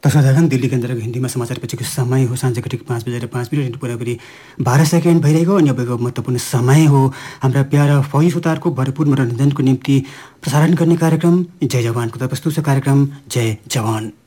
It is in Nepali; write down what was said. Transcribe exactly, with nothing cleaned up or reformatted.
दर्शक दिल्ली केन्द्रको हिन्दीमा समाचारपछिको समय हो साँझको ठिक पाँच बजेर पाँच मिनट पुरापुरी बाह्र सेकेन्ड भइरहेको अनि अबको महत्त्वपूर्ण समय हो हाम्रा प्यारा फौजी सुतारको भरपूर मनोरञ्जनको निम्ति प्रसारण गर्ने कार्यक्रम जय जवानको त प्रस्तुत छ कार्यक्रम जय जवान।